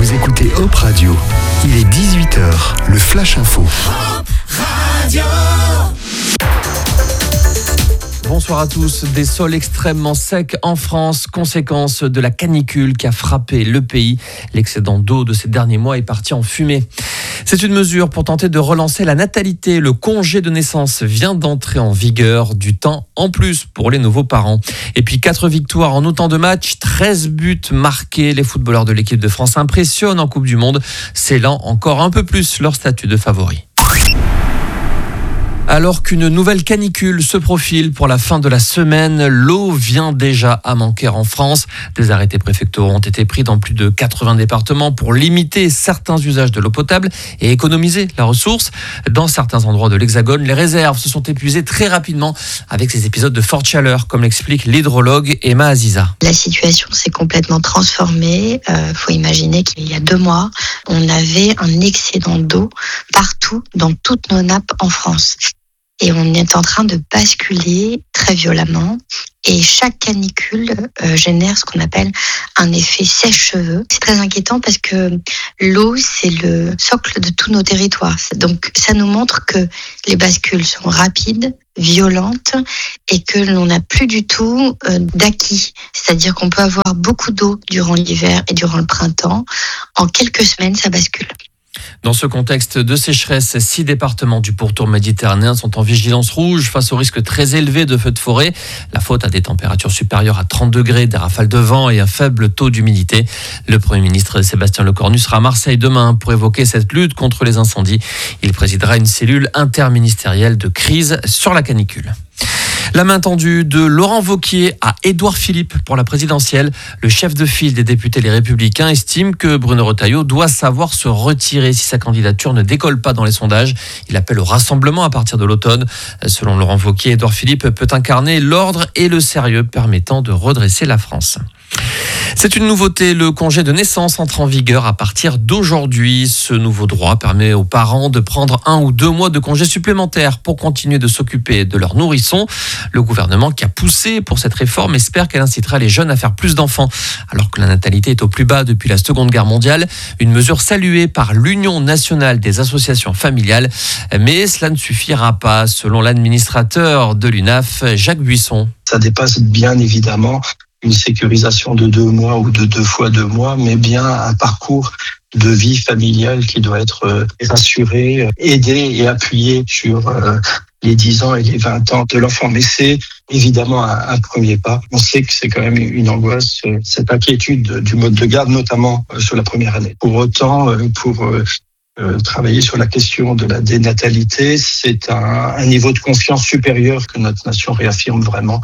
Vous écoutez Hop Radio. Il est 18h, le Flash Info. Radio. Bonsoir à tous. Des sols extrêmement secs en France, conséquence de la canicule qui a frappé le pays. L'excédent d'eau de ces derniers mois est parti en fumée. C'est une mesure pour tenter de relancer la natalité. Le congé de naissance vient d'entrer en vigueur, du temps en plus pour les nouveaux parents. Et puis 4 victoires en autant de matchs, 13 buts marqués. Les footballeurs de l'équipe de France impressionnent en Coupe du Monde, scellant encore un peu plus leur statut de favori. Alors qu'une nouvelle canicule se profile pour la fin de la semaine, l'eau vient déjà à manquer en France. Des arrêtés préfectoraux ont été pris dans plus de 80 départements pour limiter certains usages de l'eau potable et économiser la ressource. Dans certains endroits de l'Hexagone, les réserves se sont épuisées très rapidement avec ces épisodes de forte chaleur, comme l'explique l'hydrologue Emma Aziza. La situation s'est complètement transformée. Faut imaginer qu'il y a 2 mois, on avait un excédent d'eau partout dans toutes nos nappes en France. Et on est en train de basculer très violemment. Et chaque canicule génère ce qu'on appelle un effet sèche-cheveux. C'est très inquiétant parce que l'eau, c'est le socle de tous nos territoires. Donc ça nous montre que les bascules sont rapides, violentes et que l'on n'a plus du tout d'acquis. C'est-à-dire qu'on peut avoir beaucoup d'eau durant l'hiver et durant le printemps. En quelques semaines, ça bascule. Dans ce contexte de sécheresse, 6 départements du pourtour méditerranéen sont en vigilance rouge face au risque très élevé de feux de forêt. La faute à des températures supérieures à 30 degrés, des rafales de vent et un faible taux d'humidité. Le Premier ministre Sébastien Lecornu sera à Marseille demain pour évoquer cette lutte contre les incendies. Il présidera une cellule interministérielle de crise sur la canicule. La main tendue de Laurent Wauquiez à Édouard Philippe pour la présidentielle. Le chef de file des députés Les Républicains estime que Bruno Retailleau doit savoir se retirer si sa candidature ne décolle pas dans les sondages. Il appelle au rassemblement à partir de l'automne. Selon Laurent Wauquiez, Édouard Philippe peut incarner l'ordre et le sérieux permettant de redresser la France. C'est une nouveauté, le congé de naissance entre en vigueur à partir d'aujourd'hui. Ce nouveau droit permet aux parents de prendre 1 ou 2 mois de congé supplémentaires pour continuer de s'occuper de leurs nourrissons. Le gouvernement qui a poussé pour cette réforme espère qu'elle incitera les jeunes à faire plus d'enfants, alors que la natalité est au plus bas depuis la Seconde Guerre mondiale. Une mesure saluée par l'Union nationale des associations familiales. Mais cela ne suffira pas, selon l'administrateur de l'UNAF, Jacques Buisson. Ça dépasse bien évidemment une sécurisation de 2 mois ou de 2 fois 2 mois, mais bien un parcours de vie familiale qui doit être rassuré, aidé et appuyé sur les 10 ans et les 20 ans de l'enfant. Mais c'est évidemment un premier pas. On sait que c'est quand même une angoisse, cette inquiétude du mode de garde, notamment sur la première année. Pour autant, pour travailler sur la question de la dénatalité, c'est un niveau de confiance supérieur que notre nation réaffirme vraiment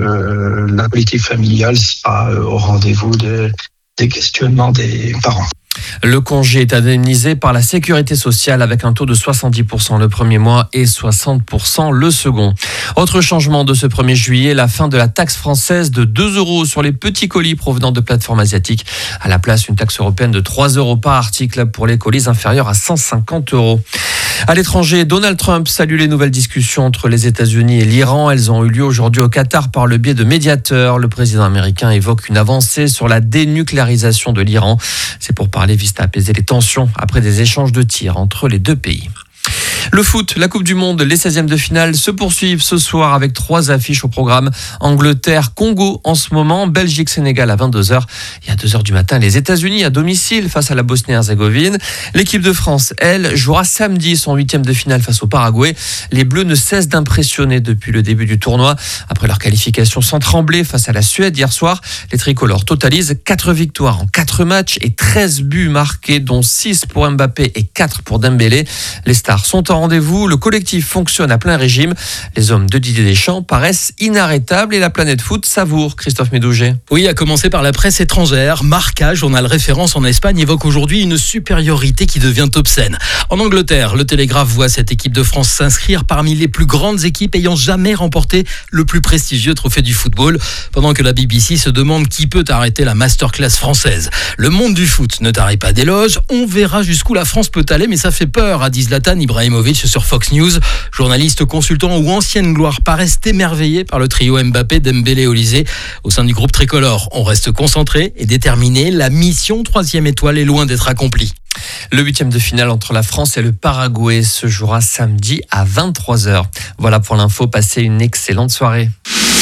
que la politique familiale sera au rendez-vous des questionnements des parents. Le congé est indemnisé par la sécurité sociale avec un taux de 70% le premier mois et 60% le second. Autre changement de ce 1er juillet, la fin de la taxe française de 2 € sur les petits colis provenant de plateformes asiatiques. À la place, une taxe européenne de 3 € par article pour les colis inférieurs à 150 €. À l'étranger, Donald Trump salue les nouvelles discussions entre les États-Unis et l'Iran. Elles ont eu lieu aujourd'hui au Qatar par le biais de médiateurs. Le président américain évoque une avancée sur la dénucléarisation de l'Iran. C'est pour parler vise à apaiser les tensions après des échanges de tirs entre les 2 pays. Le foot, la Coupe du Monde, les 16e de finale se poursuivent ce soir avec 3 affiches au programme. Angleterre-Congo en ce moment, Belgique-Sénégal à 22h. Et à 2h du matin, les États-Unis à domicile face à la Bosnie-Herzégovine. L'équipe de France, elle, jouera samedi son 8e de finale face au Paraguay. Les Bleus ne cessent d'impressionner depuis le début du tournoi. Après leur qualification sans trembler face à la Suède hier soir, les tricolores totalisent 4 victoires en 4 matchs et 13 buts marqués, dont 6 pour Mbappé et 4 pour Dembélé. Les stars sont en rendez-vous, le collectif fonctionne à plein régime. Les hommes de Didier Deschamps paraissent inarrêtables et la planète foot savoure. Christophe Médouget. Oui, à commencer par la presse étrangère. Marca, journal référence en Espagne, évoque aujourd'hui une supériorité qui devient obscène. En Angleterre, le Télégraphe voit cette équipe de France s'inscrire parmi les plus grandes équipes ayant jamais remporté le plus prestigieux trophée du football, pendant que la BBC se demande qui peut arrêter la masterclass française. Le monde du foot ne tarit pas d'éloges. On verra jusqu'où la France peut aller, mais ça fait peur, a dit Zlatan Ibrahimovic. Ibrahimovic sur Fox News. Journalistes, consultants ou ancienne gloire paraissent émerveillés par le trio Mbappé, Dembélé, Olysée. Au sein du groupe tricolore, on reste concentré et déterminé. La mission 3e étoile est loin d'être accomplie. Le 8e de finale entre la France et le Paraguay se jouera samedi à 23h. Voilà pour l'info, passez une excellente soirée.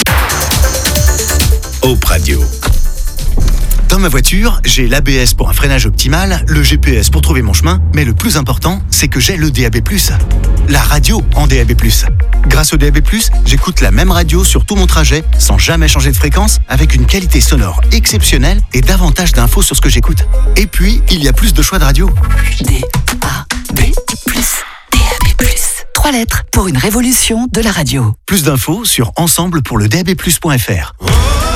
Op Radio. Dans ma voiture, j'ai l'ABS pour un freinage optimal, le GPS pour trouver mon chemin, mais le plus important, c'est que j'ai le DAB+, la radio en DAB+. Grâce au DAB+, j'écoute la même radio sur tout mon trajet, sans jamais changer de fréquence, avec une qualité sonore exceptionnelle et davantage d'infos sur ce que j'écoute. Et puis, il y a plus de choix de radio. DAB+. DAB+. 3 lettres pour une révolution de la radio. Plus d'infos sur ensemble pour le DAB+.fr.